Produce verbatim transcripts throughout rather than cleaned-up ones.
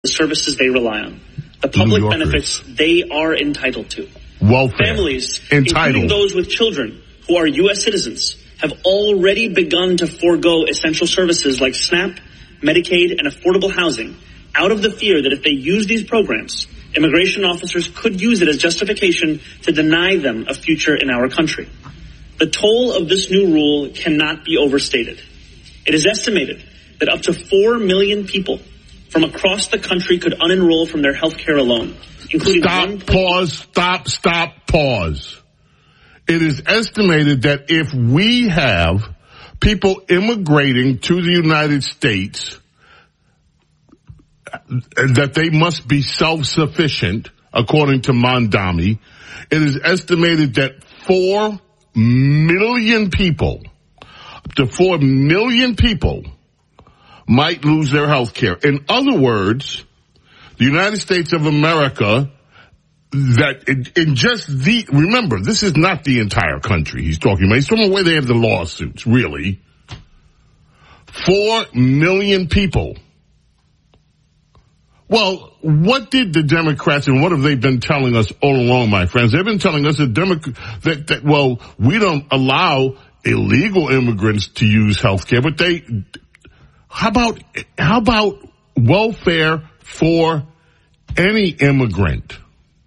the services they rely on, the public benefits they are entitled to. Welfare. Families, entitled. including those with children who are U S citizens, have already begun to forego essential services like SNAP, Medicaid, and affordable housing out of the fear that if they use these programs, immigration officers could use it as justification to deny them a future in our country. The toll of this new rule cannot be overstated. It is estimated that up to four million people from across the country could unenroll from their health care alone, including Stop, one... pause, stop, stop, pause. It is estimated that if we have people immigrating to the United States, that they must be self-sufficient, according to Mondami. It is estimated that four million people, up to four million people, might lose their health care. In other words, the United States of America, that in, in just the, remember, this is not the entire country he's talking about. He's talking about where they have the lawsuits, really. Four million people. Well, what did the Democrats and what have they been telling us all along, my friends? They've been telling us that, Demo- that, that well, we don't allow illegal immigrants to use health care, but they, how about, how about welfare for any immigrant?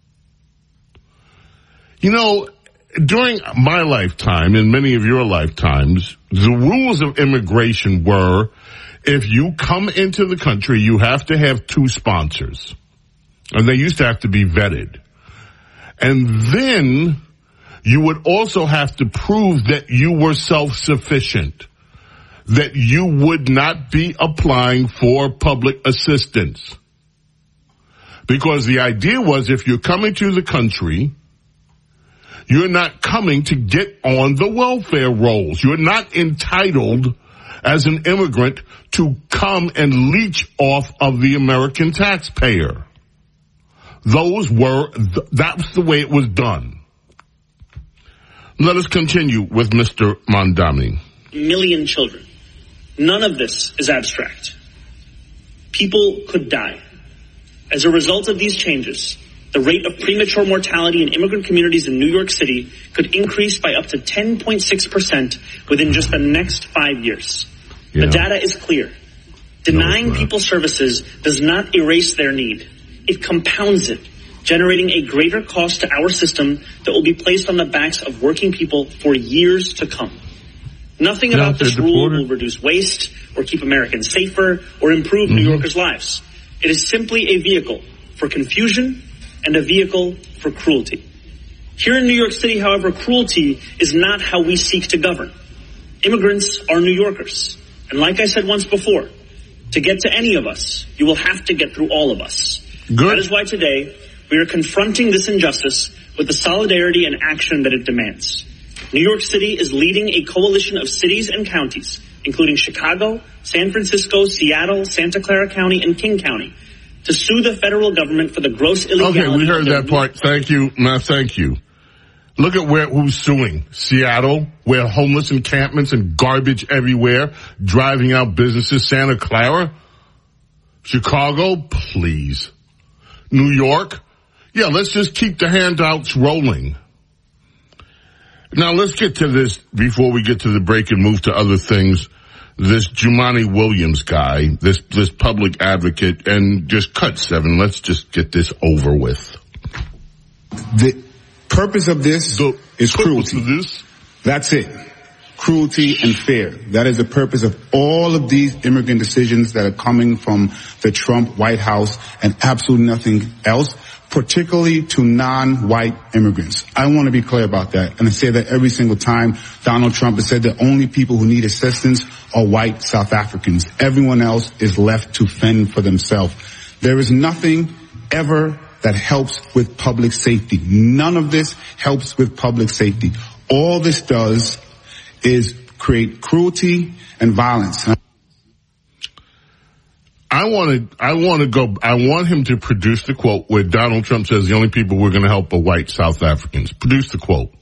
You know, during my lifetime and many of your lifetimes, the rules of immigration were, if you come into the country, you have to have two sponsors. And they used to have to be vetted. And then you would also have to prove that you were self-sufficient, that you would not be applying for public assistance. Because the idea was, if you're coming to the country, you're not coming to get on the welfare rolls. You're not entitled as an immigrant to come and leech off of the American taxpayer. Those were, th- that was the way it was done. Let us continue with Mister Mondami. Million children. None of this is abstract. People could die. As a result of these changes, the rate of premature mortality in immigrant communities in New York City could increase by up to ten point six percent within just the next five years. Yeah. The data is clear. Denying no, people services does not erase their need. It compounds it, generating a greater cost to our system that will be placed on the backs of working people for years to come. Nothing about this rule will reduce waste or keep Americans safer or improve mm-hmm. New Yorkers' lives. It is simply a vehicle for confusion and a vehicle for cruelty. Here in New York City, however, cruelty is not how we seek to govern. Immigrants are New Yorkers. And like I said once before, to get to any of us, you will have to get through all of us. Good. That is why today we are confronting this injustice with the solidarity and action that it demands. New York City is leading a coalition of cities and counties, including Chicago, San Francisco, Seattle, Santa Clara County, and King County, to sue the federal government for the gross illegality. Okay, we heard that part. Thank you. No, thank you. Look at where who's suing. Seattle, where homeless encampments and garbage everywhere, driving out businesses. Santa Clara. Chicago, please. New York. Yeah, let's just keep the handouts rolling. Now let's get to this before we get to the break and move to other things. This Jumaane Williams guy, this this public advocate, and just cut seven. Let's just get this over with. The purpose of this the is cruelty. Of this? That's it. Cruelty and fear. That is the purpose of all of these immigrant decisions that are coming from the Trump White House and absolutely nothing else, particularly to non-white immigrants. I want to be clear about that. And I say that every single time Donald Trump has said the only people who need assistance are white South Africans. Everyone else is left to fend for themselves. There is nothing ever that helps with public safety. None of this helps with public safety. All this does is create cruelty and violence. I want to, I want to go, I want him to produce the quote where Donald Trump says the only people we're going to help are white South Africans. Produce the quote.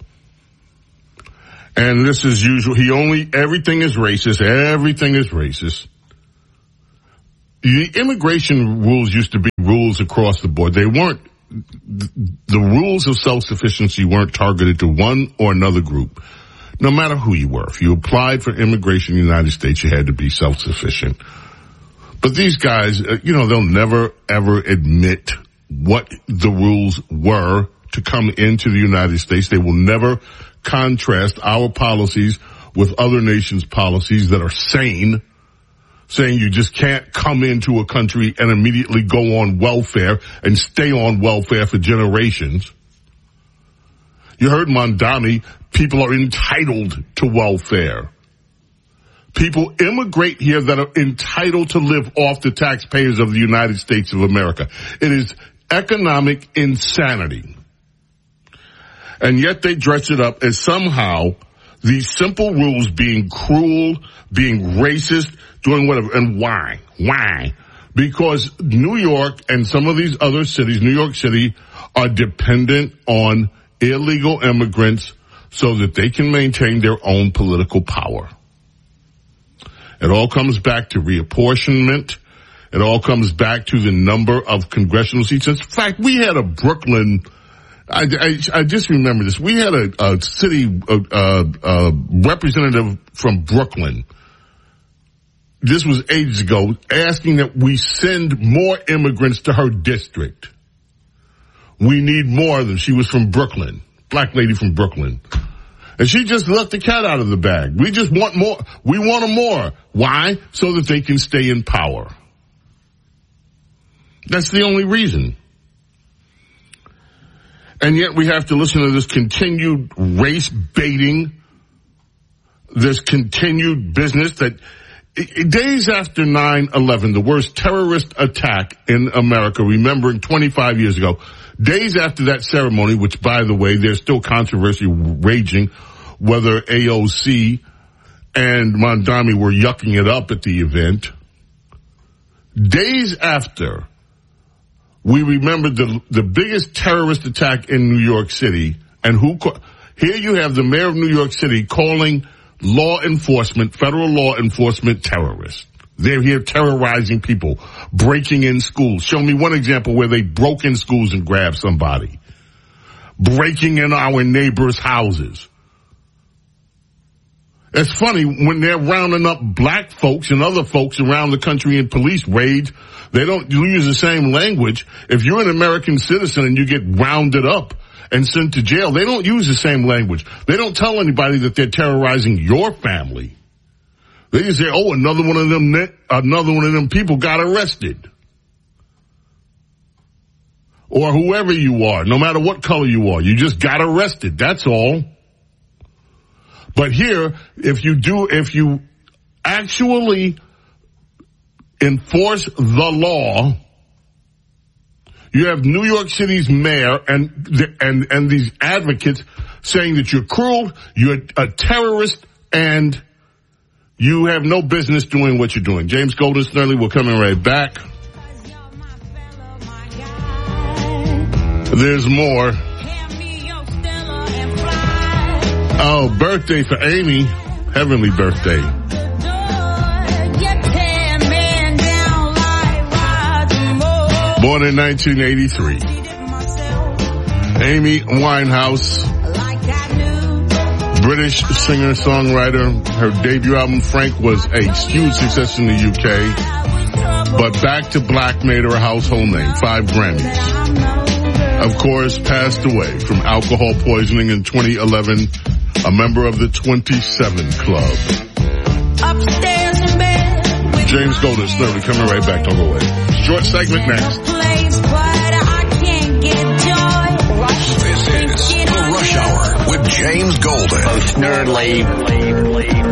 And this is usual. He only, everything is racist. Everything is racist. the immigration rules used to be rules across the board. They weren't, the rules of self-sufficiency weren't targeted to one or another group, no matter who you were. If you applied for immigration in the United States, you had to be self-sufficient. But these guys, you know, they'll never, ever admit what the rules were to come into the United States. They will never contrast our policies with other nations' policies that are sane, saying you just can't come into a country and immediately go on welfare and stay on welfare for generations. You heard Mondani, people are entitled to welfare. People immigrate here that are entitled to live off the taxpayers of the United States of America. It is economic insanity. And yet they dress it up as somehow these simple rules being cruel, being racist, doing whatever. And why? Why? Because New York and some of these other cities, New York City, are dependent on illegal immigrants so that they can maintain their own political power. It all comes back to reapportionment. It all comes back to the number of congressional seats. In fact, we had a Brooklyn, I, I, I just remember this. We had a, a city uh, uh, representative from Brooklyn. This was ages ago, asking that we send more immigrants to her district. We need more of them. She was from Brooklyn, black lady from Brooklyn. And she just let the cat out of the bag. We just want more. We want them more. Why? So that they can stay in power. That's the only reason. And yet we have to listen to this continued race baiting, this continued business that days after nine eleven, the worst terrorist attack in America, remembering twenty-five years ago, days after that ceremony, which, by the way, there's still controversy raging whether A O C and Mondami were yucking it up at the event. Days after, we remembered the the biggest terrorist attack in New York City, and who here you have the mayor of New York City calling law enforcement, federal law enforcement, terrorists. They're here terrorizing people, breaking in schools. Show me one example where they broke in schools and grabbed somebody. Breaking in our neighbors' houses. It's funny, when they're rounding up black folks and other folks around the country in police raids, they don't use the same language. If you're an American citizen and you get rounded up and sent to jail, they don't use the same language. They don't tell anybody that they're terrorizing your family. They just say, oh, another one of them, another one of them people got arrested. Or whoever you are, no matter what color you are, you just got arrested. That's all. But here, if you do, if you actually enforce the law, you have New York City's mayor and and and these advocates saying that you're cruel, you're a terrorist, and you have no business doing what you're doing. James Golden, Snerdley, we're coming right back. There's more. Oh, birthday for Amy. Heavenly birthday. Born in nineteen eighty-three. Amy Winehouse, British singer-songwriter. Her debut album, Frank, was a huge success in the U K. But Back to Black made her a household name. Five Grammys. Of course, passed away from alcohol poisoning in twenty eleven. A member of the twenty-seven Club. Upstairs in bed. James Golden, Snerdley, coming right back. Don't go away. Short segment next. This is The Rush Hour with James Golden. Oh, Snerdley.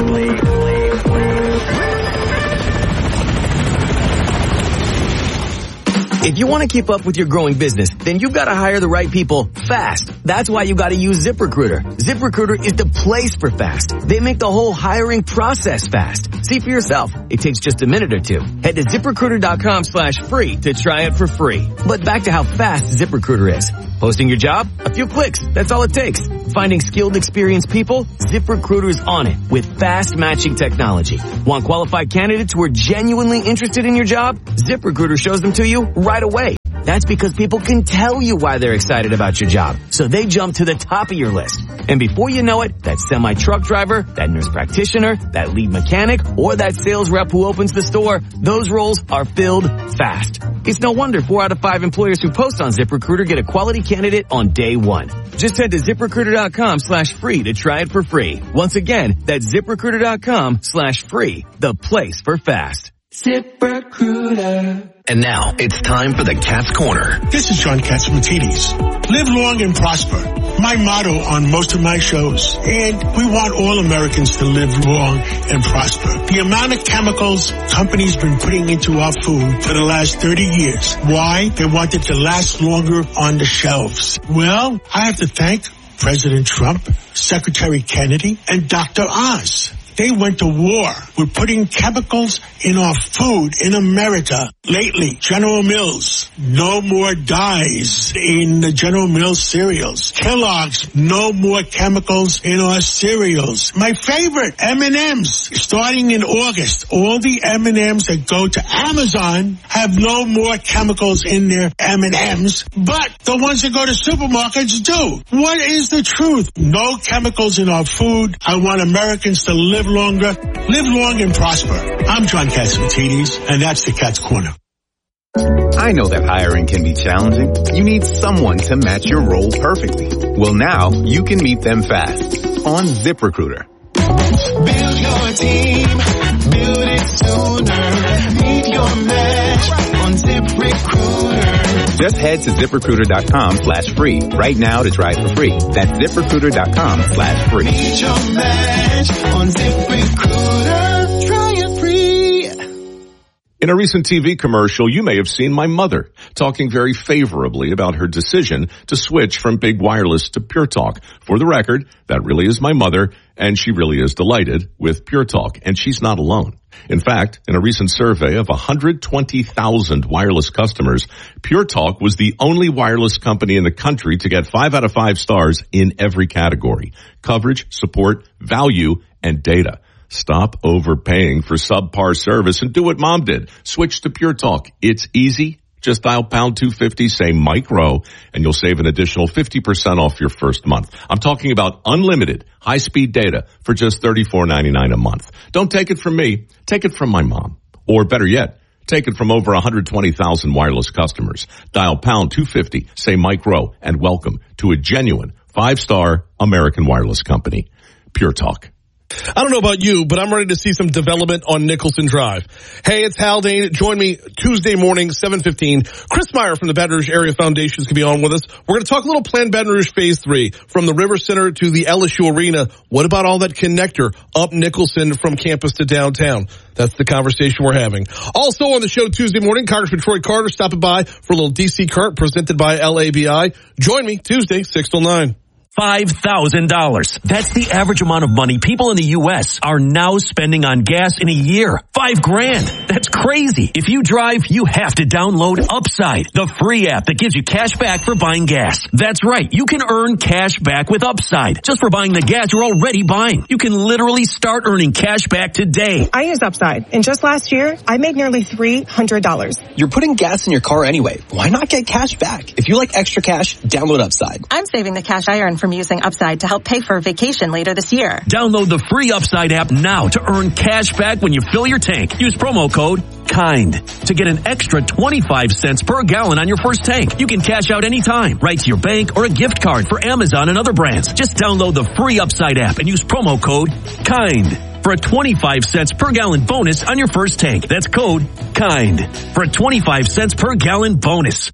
If you want to keep up with your growing business, then you've got to hire the right people fast. That's why you got to use ZipRecruiter. ZipRecruiter is the place for fast. They make the whole hiring process fast. See for yourself. It takes just a minute or two. Head to ZipRecruiter.com slash free to try it for free. But back to how fast ZipRecruiter is. Posting your job? A few clicks. That's all it takes. Finding skilled, experienced people? ZipRecruiter's on it with fast matching technology. Want qualified candidates who are genuinely interested in your job? ZipRecruiter shows them to you right away. That's because people can tell you why they're excited about your job. So they jump to the top of your list. And before you know it, that semi-truck driver, that nurse practitioner, that lead mechanic, or that sales rep who opens the store, those roles are filled fast. It's no wonder four out of five employers who post on ZipRecruiter get a quality candidate on day one. Just head to ZipRecruiter.com slash free to try it for free. Once again, that's ZipRecruiter.com slash free, the place for fast. ZipRecruiter. And now it's time for the Cat's Corner. This is John Catsimatidis. Live long and prosper. My motto on most of my shows. And we want all Americans to live long and prosper. The amount of chemicals companies been putting into our food for the last thirty years. Why? They want it to last longer on the shelves. Well, I have to thank President Trump, Secretary Kennedy, and Doctor Oz. They went to war with putting chemicals in our food in America. Lately, General Mills, no more dyes in the General Mills cereals. Kellogg's, no more chemicals in our cereals. My favorite, M and M's, starting in August, all the M and M's that go to Amazon have no more chemicals in their M and M's, but the ones that go to supermarkets do. What is the truth? No chemicals in our food. I want Americans to live longer, live long and prosper. I'm John Catsimatidis, and that's the Cat's Corner. I know that hiring can be challenging. You need someone to match your role perfectly. Well, now you can meet them fast on ZipRecruiter. Build your team, build it sooner. Meet your match on ZipRecruiter. Just head to ZipRecruiter.com slash free right now to try it for free. That's ZipRecruiter.com slash free. Meet your match on ZipRecruiter. Try it free. In a recent T V commercial, you may have seen my mother talking very favorably about her decision to switch from big wireless to Pure Talk. For the record, that really is my mother, and she really is delighted with Pure Talk, and she's not alone. In fact, in a recent survey of one hundred twenty thousand wireless customers, Pure Talk was the only wireless company in the country to get five out of five stars in every category: coverage, support, value, and data. Stop overpaying for subpar service and do what Mom did. Switch to Pure Talk. It's easy. Just dial pound two fifty, say micro, and you'll save an additional fifty percent off your first month. I'm talking about unlimited high-speed data for just thirty-four ninety-nine a month. Don't take it from me. Take it from my mom. Or better yet, take it from over one hundred twenty thousand wireless customers. Dial pound two fifty, say micro, and welcome to a genuine five-star American wireless company. Pure Talk. I don't know about you, but I'm ready to see some development on Nicholson Drive. Hey, it's Haldane. Join me Tuesday morning, seven fifteen. Chris Meyer from the Baton Rouge Area Foundation is going to be on with us. We're going to talk a little Plan Baton Rouge Phase three, from the River Center to the L S U Arena. What about all that connector up Nicholson from campus to downtown? That's the conversation we're having. Also on the show Tuesday morning, Congressman Troy Carter stopping by for a little D C Cart presented by L A B I. Join me Tuesday, six till nine. five thousand dollars. That's the average amount of money people in the U S are now spending on gas in a year. Five grand. That's crazy. If you drive, you have to download Upside, the free app that gives you cash back for buying gas. That's right. You can earn cash back with Upside just for buying the gas you're already buying. You can literally start earning cash back today. I use Upside, and just last year, I made nearly three hundred dollars. You're putting gas in your car anyway. Why not get cash back? If you like extra cash, download Upside. I'm saving the cash I earn from using Upside to help pay for a vacation later this year. Download the free Upside app now to earn cash back when you fill your tank. Use promo code KIND to get an extra twenty-five cents per gallon on your first tank. You can cash out anytime, right to your bank or a gift card for Amazon and other brands. Just download the free Upside app and use promo code KIND for a twenty-five cents per gallon bonus on your first tank. That's code KIND for a twenty-five cents per gallon bonus.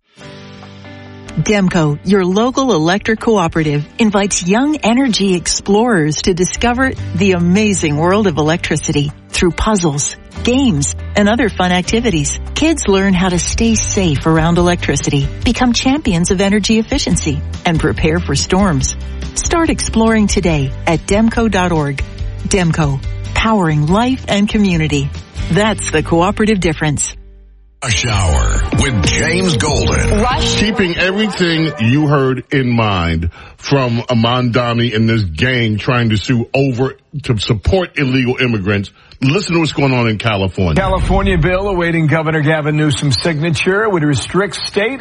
Demco, your local electric cooperative, invites young energy explorers to discover the amazing world of electricity through puzzles, games, and other fun activities. Kids learn how to stay safe around electricity, become champions of energy efficiency, and prepare for storms. Start exploring today at demco dot org. Demco, powering life and community. That's the cooperative difference. Rush Hour with James Golden. Rush. Keeping everything you heard in mind from Amandani and this gang trying to sue over to support illegal immigrants. Listen to what's going on in California. California bill awaiting Governor Gavin Newsom's signature would restrict state